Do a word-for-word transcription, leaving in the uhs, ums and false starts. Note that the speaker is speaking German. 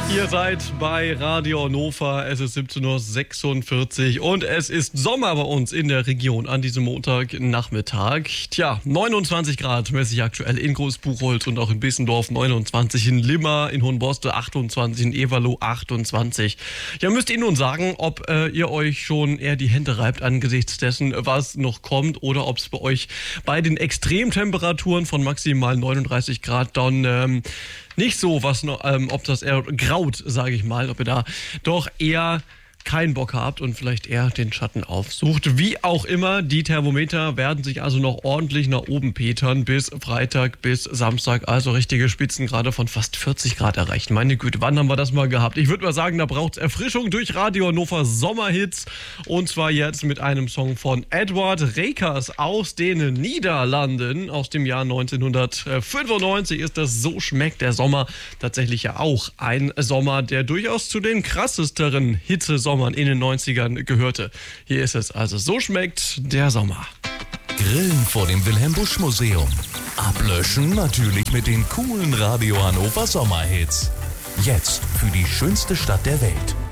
Ihr seid bei Radio Hannover, es ist siebzehn Uhr sechsundvierzig und es ist Sommer bei uns in der Region an diesem Montagnachmittag. Tja, neunundzwanzig Grad messe ich aktuell in Großbuchholz und auch in Bissendorf, neunundzwanzig in Limmer, in Hohenboste achtundzwanzig, in Everloh achtundzwanzig. Ja, müsst ihr nun sagen, ob äh, ihr euch schon eher die Hände reibt angesichts dessen, was noch kommt, oder ob es bei euch bei den Extremtemperaturen von maximal neununddreißig Grad dann ähm, nicht so, was noch, ähm, ob das eher graut, sage ich mal, ob ihr da doch eher keinen Bock habt und vielleicht eher den Schatten aufsucht. Wie auch immer, die Thermometer werden sich also noch ordentlich nach oben petern bis Freitag, bis Samstag, also richtige Spitzengrade von fast vierzig Grad erreichen. Meine Güte, wann haben wir das mal gehabt? Ich würde mal sagen, da braucht es Erfrischung durch Radio Hannover Sommerhits, und zwar jetzt mit einem Song von Edward Rekers aus den Niederlanden aus dem Jahr neunzehnhundertfünfundneunzig ist das. So schmeckt der Sommer. Tatsächlich ja auch ein Sommer, der durchaus zu den krassesteren Hitzesommern in den neunzigern gehörte. Hier ist es also. So schmeckt der Sommer. Grillen vor dem Wilhelm-Busch-Museum. Ablöschen natürlich mit den coolen Radio Hannover Sommerhits. Jetzt für die schönste Stadt der Welt.